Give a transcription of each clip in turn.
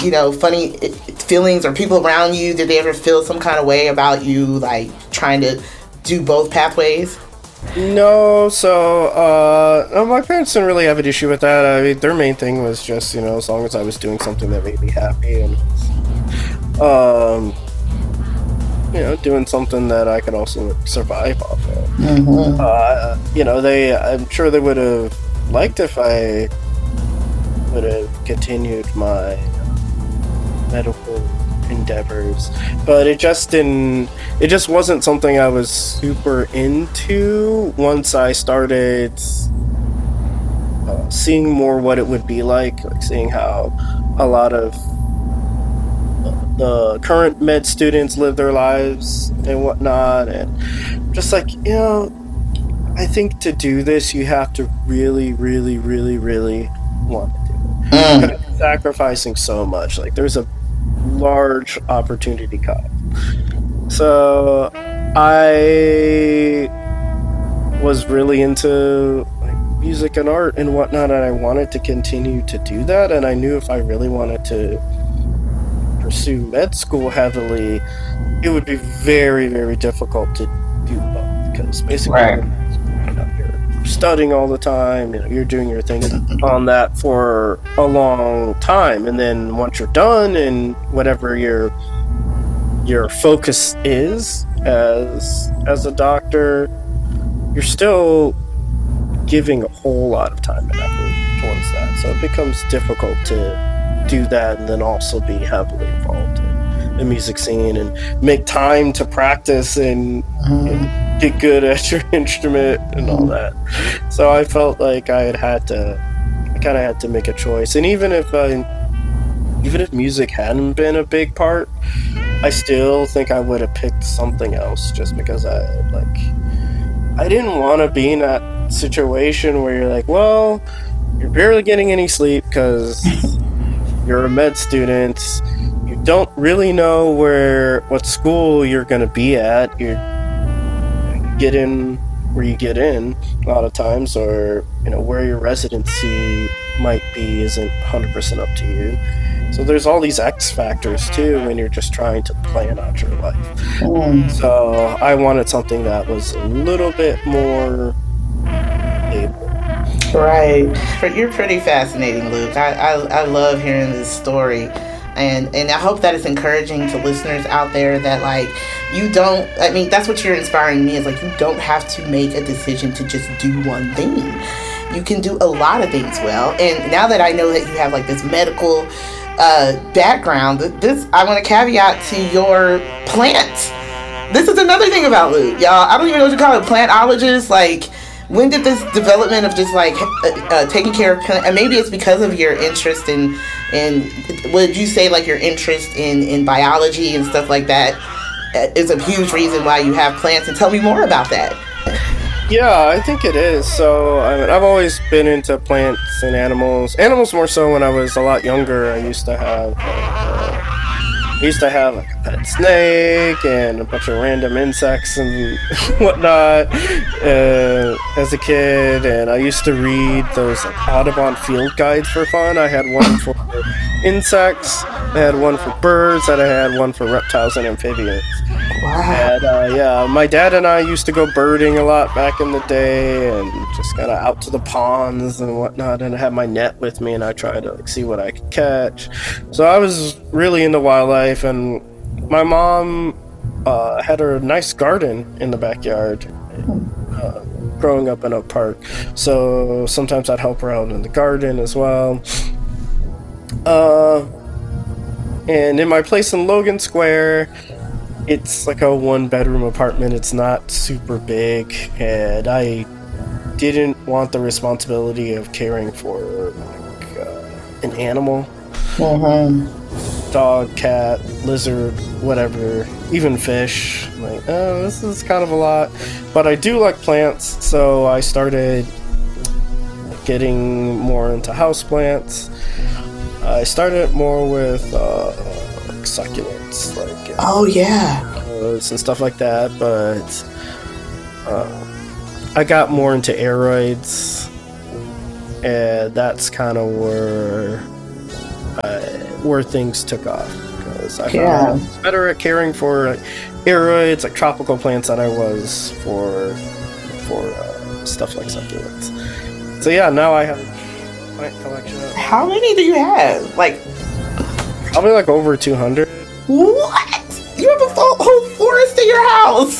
funny feelings, or people around you, did they ever feel some kind of way about you, like, trying to do both pathways? No, so no, my parents didn't really have an issue with that. I mean, their main thing was just, as long as I was doing something that made me happy, and doing something that I could also survive off of. Mm-hmm. I'm sure they would have liked if I would have continued my medical endeavors, but it just wasn't something I was super into once I started seeing more what it would be like seeing how a lot of the current med students live their lives and whatnot, and just like, I think to do this you have to really, really, really, really want to do it. You're sacrificing so much. Like, there's a large opportunity cost. So I was really into music and art and whatnot, and I wanted to continue to do that, and I knew if I really wanted to pursue med school heavily, it would be very, very difficult to do both, because basically you're studying all the time, you're doing your thing on that for a long time, and then once you're done and whatever your focus is as a doctor, you're still giving a whole lot of time and effort towards that, so it becomes difficult to do that and then also be heavily involved in the music scene and make time to practice and get good at your instrument and all that. So I felt like I kind of had to make a choice, and even if music hadn't been a big part, I still think I would have picked something else, just because I didn't want to be in that situation where you're like, well, you're barely getting any sleep because you're a med student, you don't really know what school you're going to be at, you get in where you get in a lot of times, or where your residency might be isn't 100% up to you. So there's all these X factors too when you're just trying to plan out your life. So I wanted something that was a little bit more stable. Right. You're pretty fascinating, Luke. I love hearing this story. And I hope that it's encouraging to listeners out there that, like, that's what you're inspiring me, is like, you don't have to make a decision to just do one thing. You can do a lot of things well. And now that I know that you have like this medical background, I want to caveat to your plants. This is another thing about Luke, y'all. I don't even know what you call it, plantologist. Like, when did this development of just like taking care of plant, and maybe it's because of your interest in would you say like your interest in biology and stuff like that is a huge reason why you have plants? And tell me more about that. Yeah, I think it is. So I've always been into plants and animals more so when I was a lot younger. I used to have like a pet snake and a bunch of random insects and whatnot as a kid, and I used to read those like Audubon field guides for fun. I had one for insects, I had one for birds, and I had one for reptiles and amphibians. Wow. And my dad and I used to go birding a lot back in the day, and just kind of out to the ponds and whatnot, and I had my net with me, and I tried to like see what I could catch. So I was really into wildlife, and my mom had a nice garden in the backyard growing up in Oak Park, so sometimes I'd help her out in the garden as well. And in my place in Logan Square, it's like a 1-bedroom apartment. It's not super big, and I didn't want the responsibility of caring for like an animal. Dog, cat, lizard, whatever, even fish. Like, this is kind of a lot, but I do like plants, so I started getting more into houseplants. I started more with succulents, like and stuff like that, but I got more into aeroids, and that's kind of where I where things took off. Because I found I was better at caring for aeroids, like tropical plants, than I was for stuff like succulents. So yeah, now I have a plant collection of... How many do you have? Like... Probably like over 200. What? You have a whole forest in your house?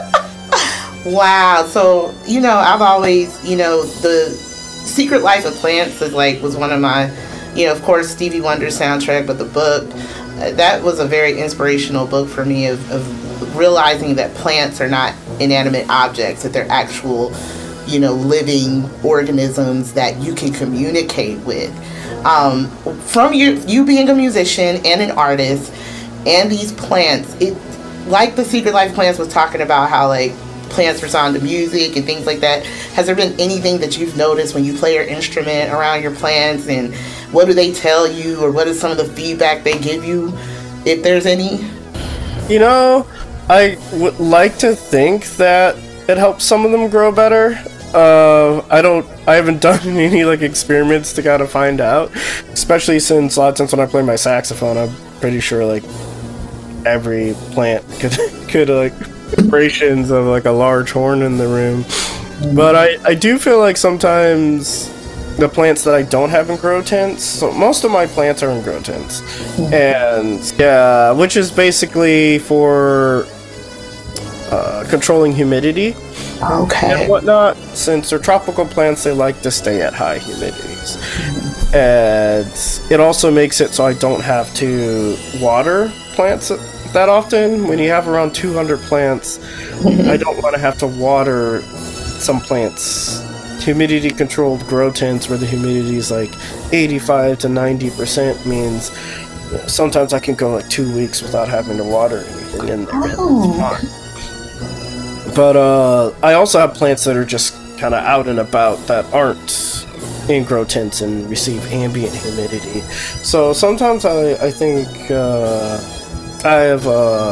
Wow. So, you know, I've always, you know, the Secret Life of Plants was one of my, you know, of course, Stevie Wonder soundtrack, but the book, that was a very inspirational book for me of realizing that plants are not inanimate objects, that they're actual, you know, living organisms that you can communicate with. From you being a musician and an artist and these plants, it, like the Secret Life Plants was talking about how like plants respond to music and things like that. Has there been anything that you've noticed when you play your instrument around your plants, and what do they tell you, or what is some of the feedback they give you, if there's any? You know, I would like to think that it helps some of them grow better. I haven't done any like experiments to kind of find out, especially since a lot of times when I play my saxophone, I'm pretty sure like every plant could like vibrations of like a large horn in the room. But I do feel like sometimes the plants that I don't have in grow tents, so most of my plants are in grow tents, and yeah, which is basically for controlling humidity and whatnot. Since they're tropical plants, they like to stay at high humidities, and it also makes it so I don't have to water plants that often. When you have around 200 plants, I don't want to have to water some plants. Humidity controlled grow tents where the humidity is like 85 to 90% means sometimes I can go like 2 weeks without having to water anything in there. But I also have plants that are just kind of out and about that aren't in grow tents and receive ambient humidity. So sometimes I think I have a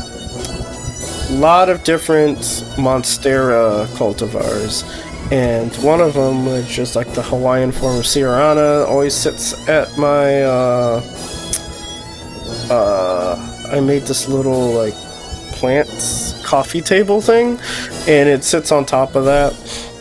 lot of different Monstera cultivars, and one of them, which is like the Hawaiian form of Ciarana, always sits at my I made this little like plants coffee table thing, and it sits on top of that,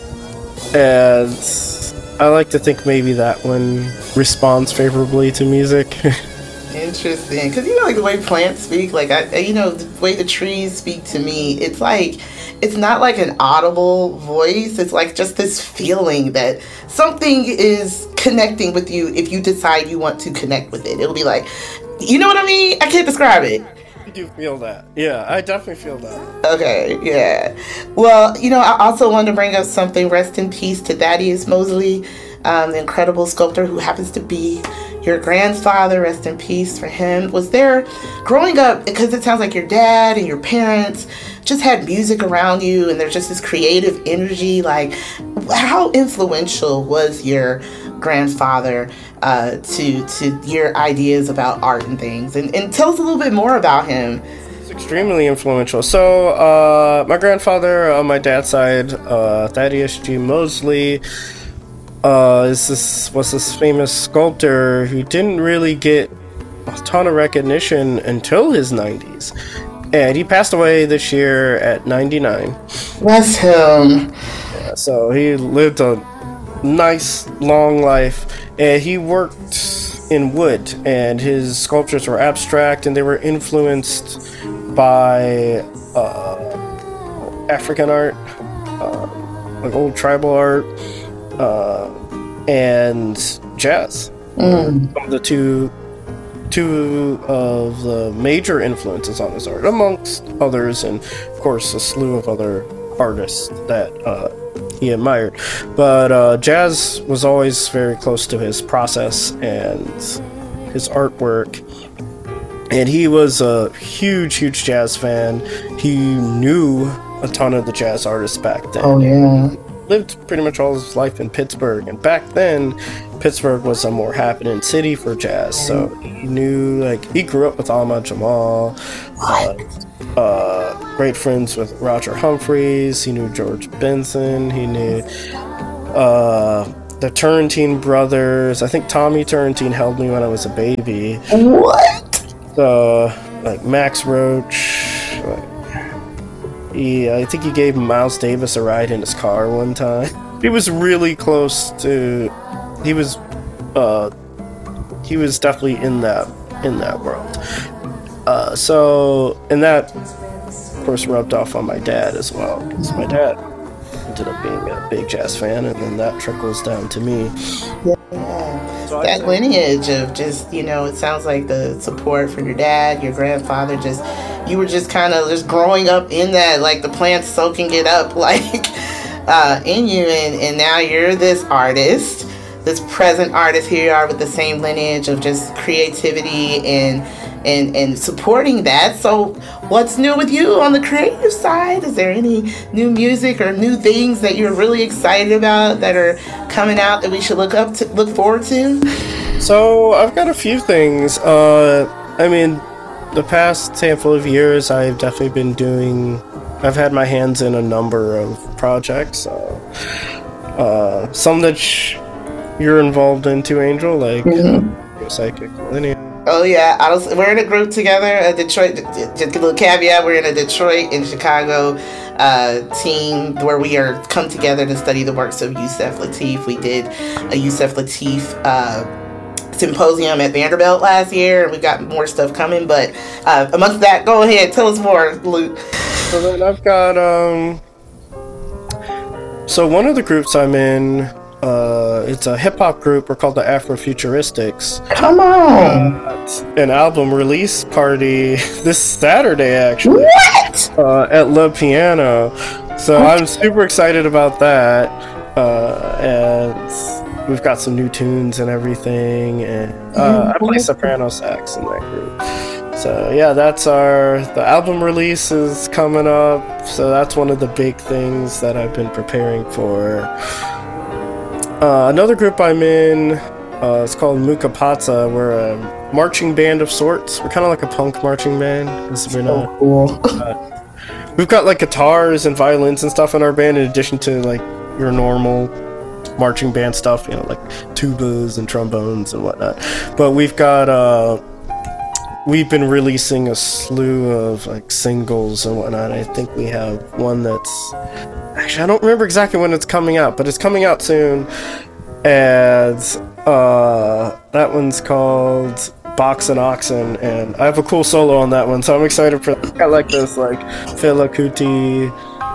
and I like to think maybe that one responds favorably to music. Interesting, because you know, like the way plants speak, like you know, the way the trees speak to me, it's like, it's not like an audible voice. It's like just this feeling that something is connecting with you. If you decide you want to connect with it, it'll be like, you know what I mean? I can't describe it. You do feel that? Yeah, I definitely feel that. Okay, yeah. Well, you know, I also wanted to bring up something. Rest in peace to Thaddeus Mosley, the incredible sculptor who happens to be your grandfather. Rest in peace for him. Was there, growing up, because it sounds like your dad and your parents just had music around you, and there's just this creative energy, like, how influential was your grandfather to your ideas about art and things? And tell us a little bit more about him. It's extremely influential. So my grandfather on my dad's side, Thaddeus G. Mosley, was this famous sculptor who didn't really get a ton of recognition until his 90s. And he passed away this year at 99. Bless him. Yeah, so he lived a nice, long life. And he worked in wood, and his sculptures were abstract, and they were influenced by African art, like old tribal art, and jazz. Some of the two of the major influences on his art, amongst others, and of course a slew of other artists that he admired. But jazz was always very close to his process and his artwork. And he was a huge jazz fan. He knew a ton of the jazz artists back then. Oh, yeah. Lived pretty much all his life in Pittsburgh, and back then Pittsburgh was a more happening city for jazz, so he knew, like, he grew up with Ahmad Jamal, great friends with Roger Humphreys, he knew George Benson, he knew the Turrentine brothers. I think Tommy Turrentine held me when I was a baby. What? Like Max Roach. I think he gave Miles Davis a ride in his car one time. He was really close to. He was definitely in that world. And that, of course, rubbed off on my dad as well, because my dad ended up being a big jazz fan, and then that trickles down to me. Yeah. So that lineage of just, it sounds like the support from your dad, your grandfather, you were just kind of just growing up in that, like the plants soaking it up, like in you, and now you're this artist, this present artist. Here you are with the same lineage of just creativity and supporting that. So what's new with you on the creative side? Is there any new music or new things that you're really excited about that are coming out that we should look forward to? So I've got a few things. The past handful of years I've definitely been I've had my hands in a number of projects. Some that you're involved in too, Angel, like Psychic Lineage. Oh yeah, we're in a group together, Detroit. Just a little caveat: we're in a Detroit and Chicago team where we are come together to study the works of Yusef Lateef. We did a Yusef Lateef symposium at Vanderbilt last year, and we've got more stuff coming. But amongst that, go ahead, tell us more, Luke. So then I've got so one of the groups I'm in. It's a hip-hop group. We're called the Afrofuturistics. Come on! An album release party this Saturday, actually. What? At Le Piano. So I'm super excited about that. And we've got some new tunes and everything. And I play soprano sax in that group. So yeah, the album release is coming up. So that's one of the big things that I've been preparing for. Another group I'm in, it's called Muka Patsa. We're a marching band of sorts. We're kind of like a punk marching band. Cool. We've got like guitars and violins and stuff in our band, in addition to like your normal marching band stuff, like tubas and trombones and whatnot. But we've been releasing a slew of like singles and whatnot. I think we have one that's actually, I don't remember exactly when it's coming out, but it's coming out soon. And that one's called Box and Oxen, and I have a cool solo on that one, so I'm excited for that. I like this like Fela Kuti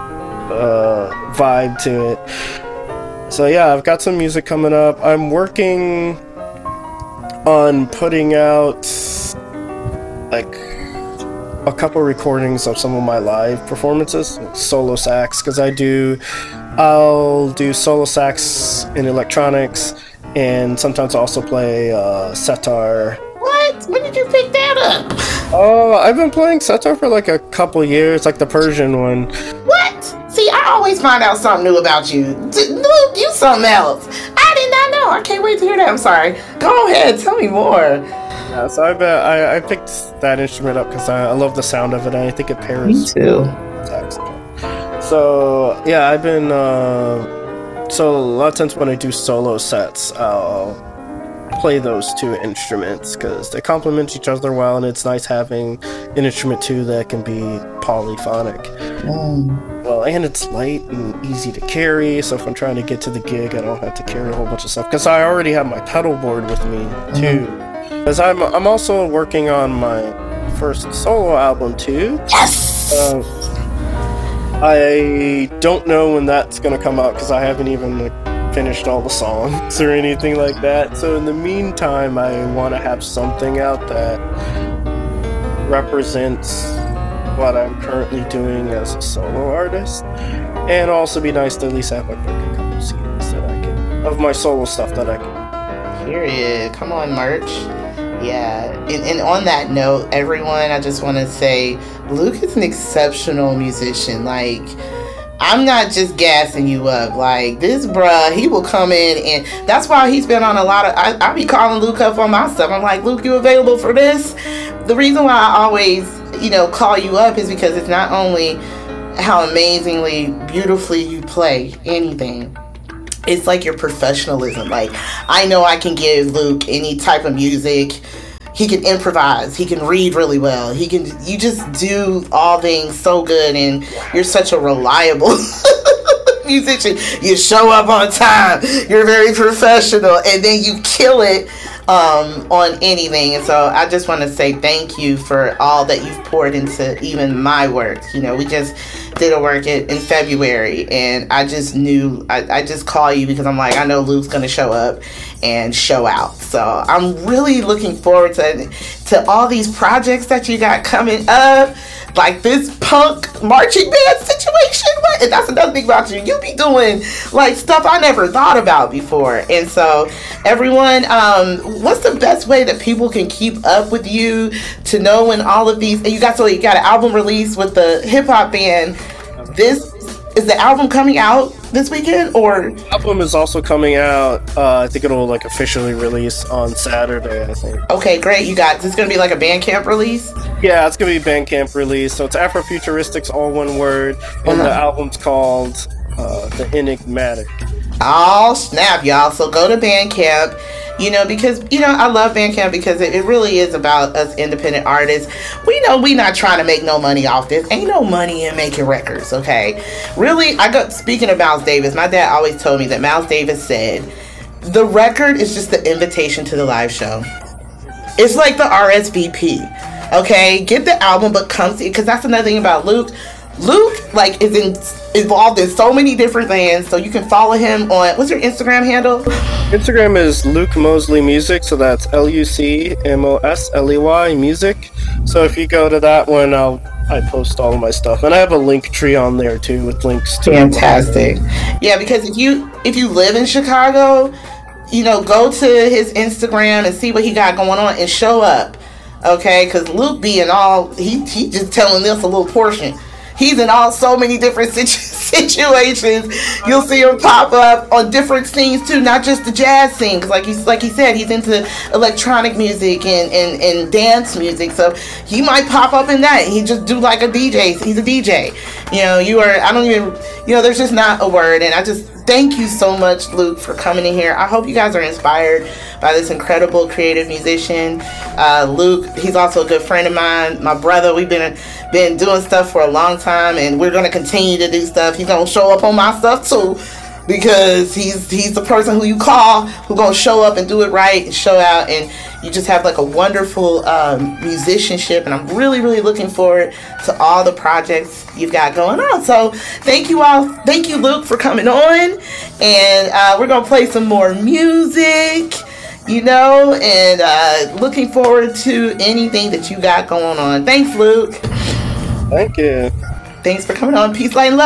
vibe to it. So yeah, I've got some music coming up. I'm working on putting out like a couple recordings of some of my live performances, solo sax, because I'll do solo sax in electronics, and sometimes also play setar. What? When did you pick that up? Oh, I've been playing setar for like a couple years, like the Persian one. What? See, I always find out something new about you. Luke, you something else. I did not know. I can't wait to hear that. I'm sorry. Go ahead, tell me more. Yeah, so I picked that instrument up because I love the sound of it, and I think it pairs. Me too. Saxophone. So yeah, I've been so a lot of times when I do solo sets, I'll play those two instruments because they complement each other well, and it's nice having an instrument too that can be polyphonic. Well, and it's light and easy to carry, so if I'm trying to get to the gig, I don't have to carry a whole bunch of stuff because I already have my pedal board with me too. Because I'm also working on my first solo album too. Yes! I don't know when that's going to come out because I haven't even finished all the songs or anything like that. So in the meantime, I want to have something out that represents what I'm currently doing as a solo artist. And also be nice to at least have like a couple CDs that I can, of my solo stuff that I can. Period. Come on, merch. Yeah, and on that note, everyone, I just want to say, Luke is an exceptional musician. Like, I'm not just gassing you up. Like, this bruh, he will come in, and that's why he's been on a lot of, I be calling Luke up on my stuff. I'm like, Luke, you available for this? The reason why I always, call you up is because it's not only how amazingly, beautifully you play anything, it's like your professionalism. Like, I know I can give Luke any type of music. He can improvise. He can read really well. You just do all things so good, and you're such a reliable musician. You show up on time. You're very professional, and then you kill it on anything. And so I just want to say thank you for all that you've poured into even my work. You know, we just did a work in February, and I just knew I just call you because I'm like, I know Luke's gonna show up and show out. So I'm really looking forward to all these projects that you got coming up, like this punk marching band situation. And that's another thing about you. You be doing like stuff I never thought about before. And so everyone, what's the best way that people can keep up with you, to know when all of these, and you got an album release with the hip hop band. Is the album coming out this weekend, or? The album is also coming out. I think it'll like officially release on Saturday, I think. Okay, great. This is going to be like a Bandcamp release? Yeah, it's going to be a Bandcamp release. So it's Afrofuturistics, all one word. And the album's called The Enigmatic. Oh, snap, y'all. So go to Bandcamp. Because, I love Bandcamp because it really is about us independent artists. We know we not trying to make no money off this. Ain't no money in making records, okay? Really, speaking of Miles Davis, my dad always told me that Miles Davis said, the record is just the invitation to the live show. It's like the RSVP, okay? Get the album, but come see, because that's another thing about Luke. Luke, like, is involved in so many different things, so you can follow him on, what's your Instagram handle? Instagram is Luke Mosley Music, so that's LucMosley Music. So if you go to that one, I post all of my stuff, and I have a link tree on there too with links to. Fantastic. Yeah, because if you live in Chicago, go to his Instagram and see what he got going on and show up, okay? Because Luke being all he just telling us a little portion. He's in so many different situations. You'll see him pop up on different scenes too, not just the jazz scene. Because like he said, he's into electronic music and dance music. So he might pop up in that. He just do like a DJ. He's a DJ. There's just not a word. And I just thank you so much, Luke, for coming in here. I hope you guys are inspired by this incredible creative musician. Luke, he's also a good friend of mine, my brother. We've been doing stuff for a long time, and we're going to continue to do stuff. He's going to show up on my stuff too, because he's the person who you call, who's going to show up and do it right and show out, and you just have like a wonderful musicianship, and I'm really, really looking forward to all the projects you've got going on. So thank you all. Thank you, Luke, for coming on, and we're going to play some more music, and looking forward to anything that you got going on. Thanks, Luke. Thank you. Thanks for coming on. Peace, light, and love.